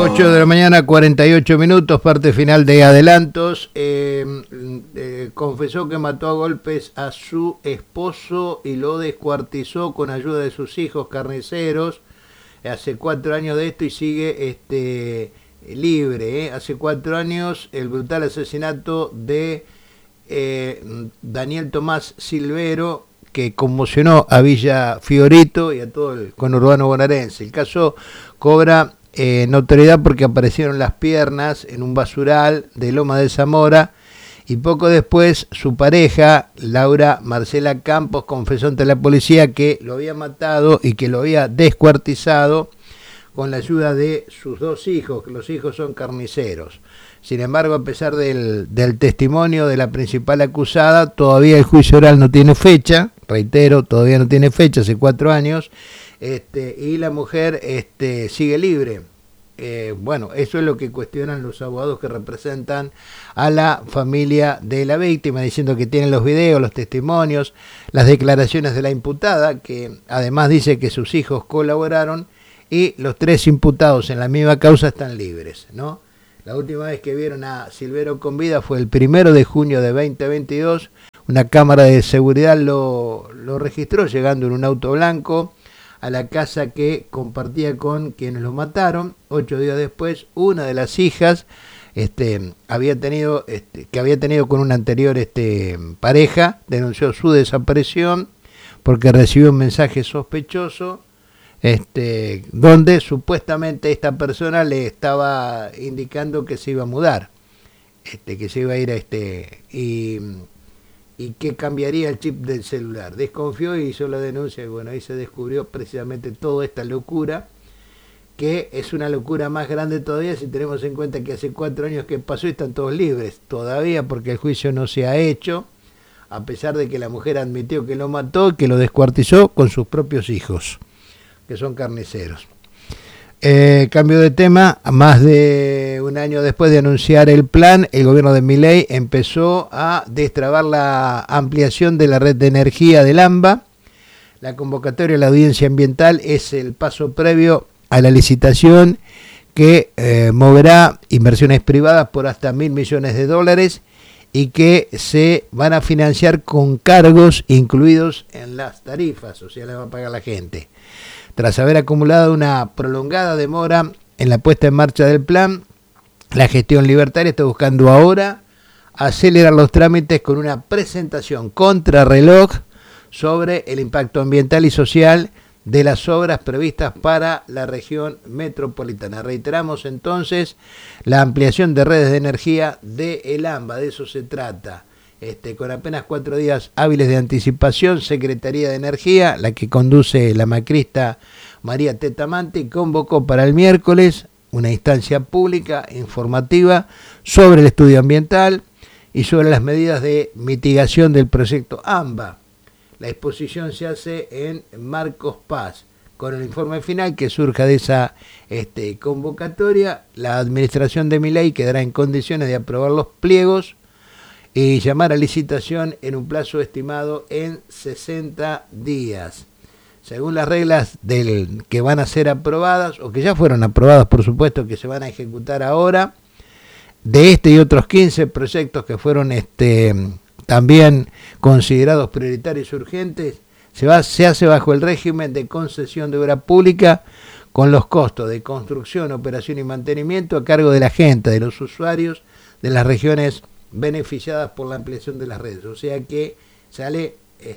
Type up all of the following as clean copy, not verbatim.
8 de la mañana, 48 minutos, parte final de Adelantos. Confesó que mató a golpes a su esposo y lo descuartizó con ayuda de sus hijos carniceros. Hace 4 años de esto y sigue libre. Hace 4 años el brutal asesinato de Daniel Tomás Silvero, que conmocionó a Villa Fiorito y a todo el conurbano bonaerense. El caso cobra notoriedad porque aparecieron las piernas en un basural de Loma de Zamora y poco después su pareja, Laura Marcela Campos, confesó ante la policía que lo había matado y que lo había descuartizado con la ayuda de sus 2 hijos, que los hijos son carniceros. Sin embargo, a pesar del testimonio de la principal acusada, todavía el juicio oral no tiene fecha, reitero, todavía no tiene fecha, hace 4 años, y la mujer sigue libre. Bueno, eso es lo que cuestionan los abogados que representan a la familia de la víctima, diciendo que tienen los videos, los testimonios, las declaraciones de la imputada, que además dice que sus hijos colaboraron, y los 3 imputados en la misma causa están libres, ¿no? La última vez que vieron a Silvero con vida fue el 1 de junio de 2022. Una cámara de seguridad lo registró llegando en un auto blanco a la casa que compartía con quienes lo mataron. 8 días después, una de las hijas que había tenido con una anterior pareja denunció su desaparición porque recibió un mensaje sospechoso donde supuestamente esta persona le estaba indicando que se iba a mudar, que se iba a ir y que cambiaría el chip del celular. Desconfió y hizo la denuncia y bueno, ahí se descubrió precisamente toda esta locura, que es una locura más grande todavía si tenemos en cuenta que hace 4 años que pasó y están todos libres todavía porque el juicio no se ha hecho, a pesar de que la mujer admitió que lo mató, que lo descuartizó con sus propios hijos, que son carniceros. Cambio de tema, más de un año después de anunciar el plan, el gobierno de Milei empezó a destrabar la ampliación de la red de energía del AMBA. La convocatoria a la audiencia ambiental es el paso previo a la licitación que moverá inversiones privadas por hasta $1.000 millones y que se van a financiar con cargos incluidos en las tarifas, o sea, le va a pagar la gente. Tras haber acumulado una prolongada demora en la puesta en marcha del plan, la gestión libertaria está buscando ahora acelerar los trámites con una presentación contrarreloj sobre el impacto ambiental y social de las obras previstas para la región metropolitana. Reiteramos entonces la ampliación de redes de energía de el AMBA, de eso se trata. Con apenas 4 días hábiles de anticipación, Secretaría de Energía, la que conduce la macrista María Tetamante, convocó para el miércoles una instancia pública informativa sobre el estudio ambiental y sobre las medidas de mitigación del proyecto AMBA. La exposición se hace en Marcos Paz. Con el informe final que surja de esa convocatoria, la administración de Milei quedará en condiciones de aprobar los pliegos y llamar a licitación en un plazo estimado en 60 días. Según las reglas que van a ser aprobadas, o que ya fueron aprobadas, por supuesto, que se van a ejecutar ahora, de y otros 15 proyectos que fueron también considerados prioritarios y urgentes, se hace bajo el régimen de concesión de obra pública con los costos de construcción, operación y mantenimiento a cargo de la gente, de los usuarios de las regiones beneficiadas por la ampliación de las redes, o sea que sale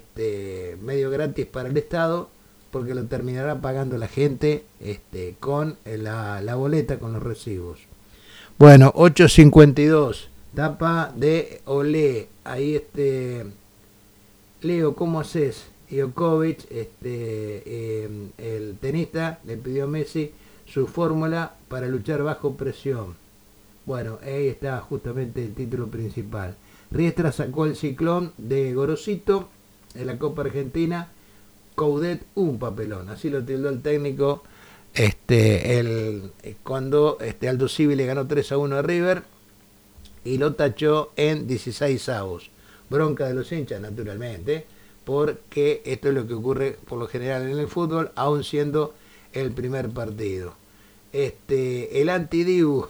medio gratis para el Estado porque lo terminará pagando la gente con la boleta, con los recibos. Bueno, 8:52, tapa de Olé, ahí Leo, ¿cómo haces? Djokovic, el tenista, le pidió a Messi su fórmula para luchar bajo presión. Bueno, ahí está justamente el título principal. Riestra sacó el Ciclón de Gorosito en la Copa Argentina. Coudet un papelón. Así lo tildó el técnico cuando Aldo Civi le ganó 3-1 a River y lo tachó en 16 avos. Bronca de los hinchas, naturalmente, porque esto es lo que ocurre por lo general en el fútbol, aun siendo el primer partido. el antidibu,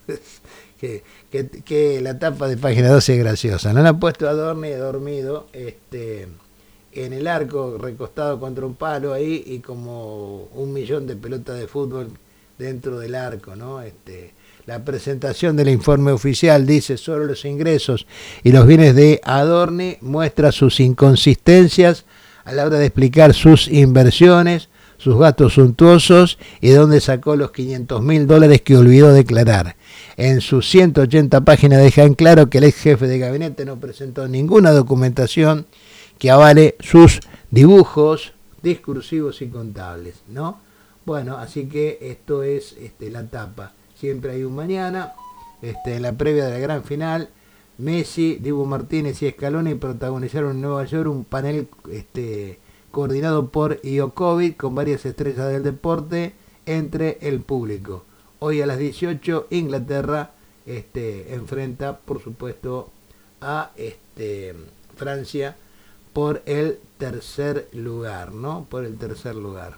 que la tapa de página 12 es graciosa. No la han puesto a Adorni dormido, en el arco, recostado contra un palo ahí, y como 1.000.000 de pelotas de fútbol dentro del arco, ¿no? La presentación del informe oficial dice: solo los ingresos y los bienes de Adorni muestra sus inconsistencias a la hora de explicar sus inversiones, sus gastos suntuosos y de dónde sacó los $500.000 que olvidó declarar. En sus 180 páginas dejan claro que el ex jefe de gabinete no presentó ninguna documentación que avale sus dibujos discursivos y contables, ¿no? Bueno, así que esto es la tapa. Siempre hay un mañana. En la previa de la gran final, Messi, Dibu Martínez y Scaloni protagonizaron en Nueva York un panel coordinado por Iokovic con varias estrellas del deporte entre el público. Hoy a las 18 Inglaterra enfrenta, por supuesto, a Francia por el tercer lugar, ¿no? Por el tercer lugar.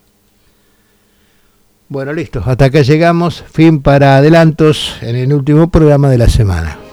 Bueno, listo. Hasta acá llegamos. Fin para adelantos en el último programa de la semana.